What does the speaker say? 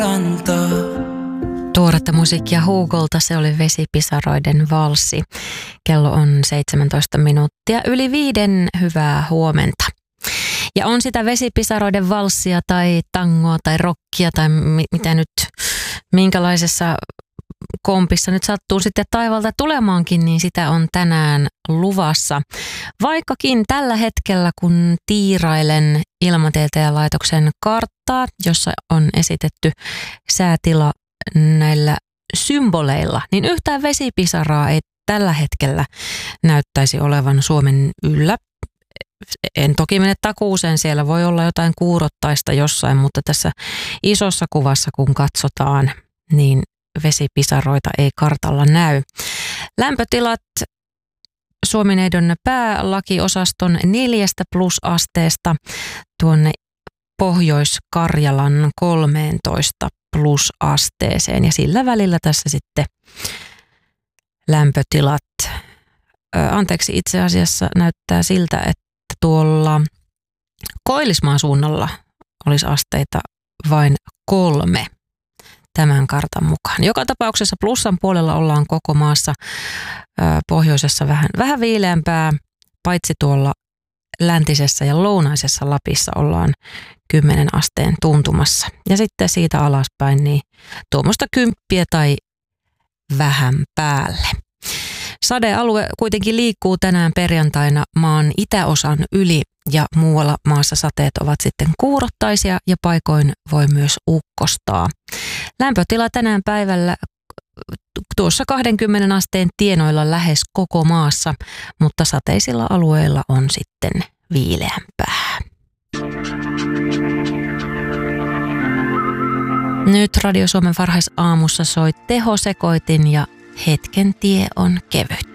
antaa. Tuoretta musiikkia Hugolta, se oli Vesipisaroiden valssi. Kello on 17 minuuttia yli 5, hyvää huomenta. Ja on sitä Vesipisaroiden valssia tai tangoa tai rockia tai mitä nyt, minkälaisessa kompissa nyt sattuu sitten taivalta tulemaankin, niin sitä on tänään luvassa. Vaikkakin tällä hetkellä, kun tiirailen Ilmatieteen laitoksen karttaa, jossa on esitetty säätila näillä symboleilla, niin yhtään vesipisaraa ei tällä hetkellä näyttäisi olevan Suomen yllä. En toki mene takuuseen, siellä voi olla jotain kuurottaista jossain, mutta tässä isossa kuvassa kun katsotaan, niin vesipisaroita ei kartalla näy. Lämpötilat Suomineidon päälakiosaston 4+asteesta tuonne Pohjois-Karjalan 13+asteeseen ja sillä välillä tässä sitten lämpötilat. Itse asiassa näyttää siltä, että tuolla Koillismaan suunnalla olisi asteita vain 3 tämän kartan mukaan. Joka tapauksessa plussan puolella ollaan koko maassa, pohjoisessa vähän viileämpää, paitsi tuolla läntisessä ja lounaisessa Lapissa ollaan 10 asteen tuntumassa. Ja sitten siitä alaspäin niin tuommoista 10 tai vähän päälle. Sadealue kuitenkin liikkuu tänään perjantaina maan itäosan yli ja muualla maassa sateet ovat sitten kuurottaisia ja paikoin voi myös ukkostaa. Lämpötila tänään päivällä tuossa 20 asteen tienoilla lähes koko maassa, mutta sateisilla alueilla on sitten viileämpää. Nyt Radio Suomen varhaisaamussa soi tehosekoitin ja hetken tie on kevyt.